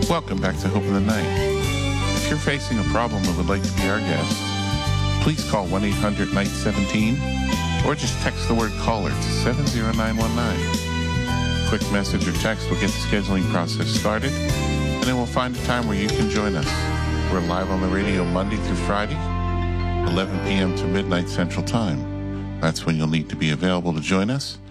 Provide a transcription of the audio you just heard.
Welcome back to Hope in the Night. If you're facing a problem and would like to be our guest, please call 1-800-NIGHT-17 or just text the word caller to 70919. Quick message or text will get the scheduling process started, and then we'll find a time where you can join us. We're live on the radio Monday through Friday, 11 p.m. to midnight Central Time. That's when you'll need to be available to join us.